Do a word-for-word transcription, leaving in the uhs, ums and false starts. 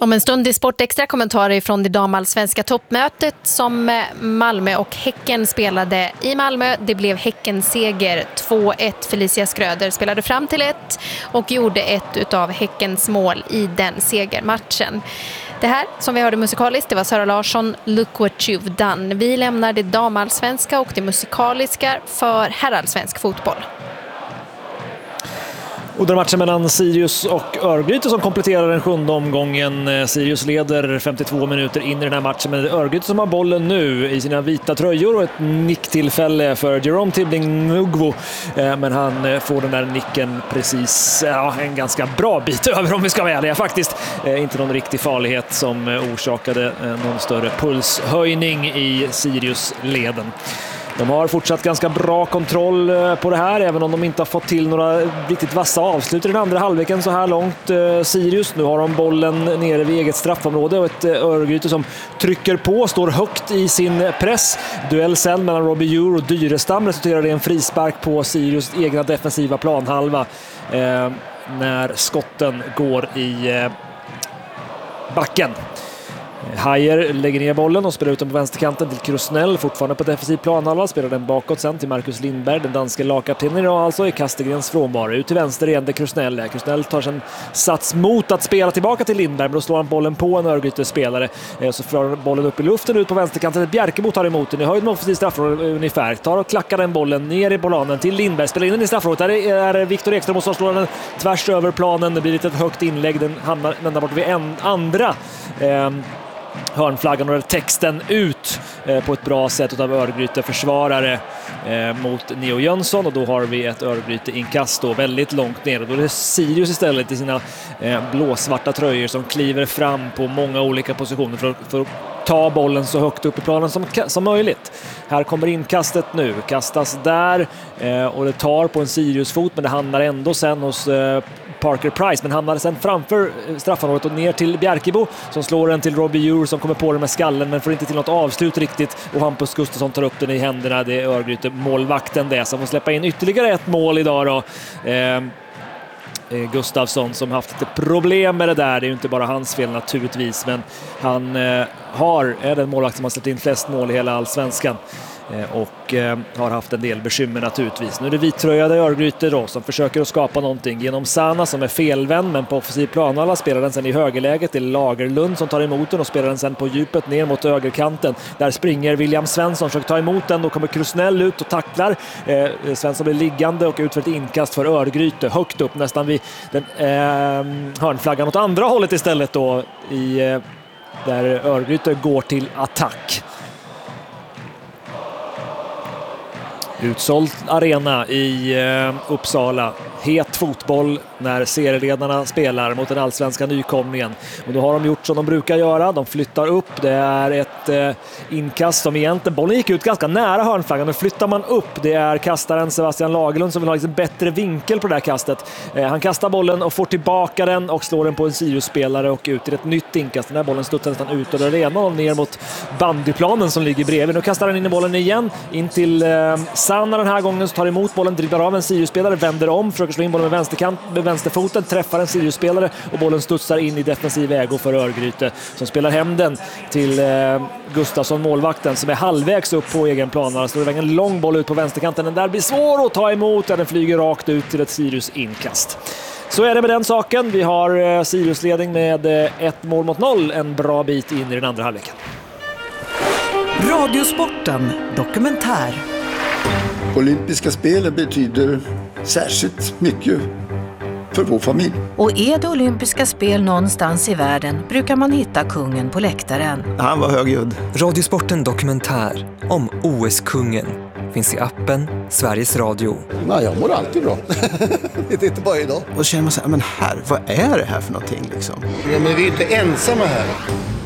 Om en stund i Sport Extra kommentarer från det damallsvenska toppmötet som Malmö och Häcken spelade i Malmö. Det blev Häckens seger två ett. Felicia Skröder spelade fram till ett och gjorde ett utav Häckens mål i den segermatchen. Det här som vi hörde musikaliskt, det var Sara Larsson, Look What You've Done. Vi lämnar det damallsvenska och det musikaliska för herrallsvensk fotboll. Och den matchen mellan Sirius och Örgryte som kompletterar den sjunde omgången. Sirius leder femtiotvå minuter in i den här matchen, men det är Örgryte som har bollen nu i sina vita tröjor och ett nicktillfälle för Jerome Tibbling-Nugvo. Men han får den där nicken precis ja, en ganska bra bit över, om vi ska vara ärliga faktiskt. Inte någon riktig farlighet som orsakade någon större pulshöjning i Sirius-leden. De har fortsatt ganska bra kontroll på det här, även om de inte har fått till några riktigt vassa avslut i den andra halvleken så här långt. Sirius, nu har de bollen nere vid eget straffområde och ett Örgryte som trycker på, står högt i sin press. Duell sen mellan Robbie Djur och Dyrestam resulterar i en frispark på Sirius egna defensiva planhalva eh, när skotten går i eh, backen. Hajer lägger ner bollen och spelar ut den på vänsterkanten till Krusnell, fortfarande på defensiv planhalva, spelar den bakåt sen till Marcus Lindberg, den danska lagkaptenen idag alltså i Kastegrens frånvaro. Ut till vänster igen där Krusnell är. Krusnell tar sen sats mot att spela tillbaka till Lindberg, men då slår han bollen på en Örgryte-spelare. Så får bollen upp i luften ut på vänsterkanten. Bjerkebo tar emot den i höjd med offensiv straffområde ungefär. Tar och klackar den bollen ner i planen till Lindberg. Spelar in den i straffområdet. Där är Viktor Ekström och så slår den tvärs över planen. Det blir lite ett högt inlägg. Den hamnar ända bort vid en andra eh, hörnflaggan och texten ut eh, på ett bra sätt av Örgryte försvarare eh, mot Neo Jönsson, och då har vi ett Örgryte inkast då väldigt långt ner, och då är det Sirius istället i sina eh, blåsvarta tröjor som kliver fram på många olika positioner för, för att ta bollen så högt upp i planen som, som möjligt. Här kommer inkastet nu, kastas där eh, och det tar på en Sirius-fot, men det hamnar ändå sen hos eh, Parker Price, men hamnar sen framför straffområdet och ner till Bjerkebo som slår den till Robbie Djur som kommer på den med skallen men får inte till något avslut riktigt, och Hampus Gustafsson tar upp den i händerna. Det är Örgryte målvakten det som får släppa in ytterligare ett mål idag då. Eh, Gustafsson som haft lite problem med det där. Det är ju inte bara hans fel naturligtvis, men han eh, har, är den målvakt som har släppt in flest mål i hela allsvenskan. Och eh, har haft en del bekymmer naturligtvis. Nu är det vittröjade Örgryte då som försöker att skapa någonting genom Sana som är felvänd, men på offensiv plan. Alla spelar den sen i högerläget till Lagerlund som tar emot den och spelar den sen på djupet ner mot högerkanten. Där springer William Svensson, försöker ta emot den. Då kommer Krusnell ut och tacklar. Eh, Svensson blir liggande och utför ett inkast för Örgryte högt upp nästan vid den eh, hörnflaggan åt andra hållet istället då, i, eh, där Örgryte går till attack. Utsåld arena i eh, Uppsala. Het fotboll när serieledarna spelar mot den allsvenska nykomlingen. Och då har de gjort som de brukar göra. De flyttar upp. Det är ett eh, inkast som egentligen... Bollen gick ut ganska nära hörnflaggan. Nu flyttar man upp. Det är kastaren Sebastian Lagerlund som vill ha liksom bättre vinkel på det här kastet. Eh, han kastar bollen och får tillbaka den och slår den på en Sirius-spelare och ut i ett nytt inkast. Den här bollen studsar nästan ut ur arenan och ner mot bandyplanen som ligger bredvid. Nu kastar han in i bollen igen. In till eh, Sanna den här gången, så tar emot bollen, dribblar av en Sirius-spelare, vänder om, försöker slå in bollen med vänsterkant, med vänsterfoten, träffar en Sirius-spelare och bollen studsar in i defensiv ägo för Örgryte som spelar hem den till eh, Gustafsson, målvakten, som är halvvägs upp på egen plan. Han slår en lång boll ut på vänsterkanten. Den där blir svår att ta emot, den flyger rakt ut till ett Sirius-inkast. Så är det med den saken. Vi har eh, Sirius-ledning med eh, ett mål mot noll en bra bit in i den andra halvleken. Radiosporten dokumentär. Olympiska spelen betyder särskilt mycket för vår familj. Och är det olympiska spel någonstans i världen brukar man hitta kungen på läktaren. Han var högljudd. Radiosporten dokumentär om O S-kungen finns i appen Sveriges Radio. Nej, jag mår alltid bra. Det är inte bara idag. Och känner man så här, men här, vad är det här för någonting liksom? Ja, men vi är inte ensamma här.